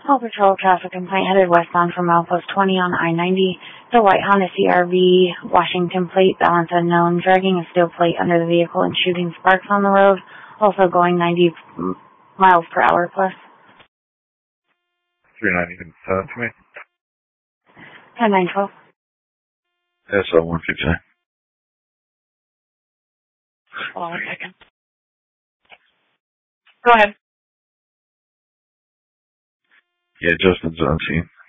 All patrol traffic complaint headed westbound from Milepost 20 on I-90. The white Honda CRV, Washington plate, balance unknown, dragging a steel plate under the vehicle and shooting sparks on the road. Also going 90 miles per hour plus. 390 to me. 10912. SO 159. Hold on 1 second. Go ahead. Yeah, Justin's on scene.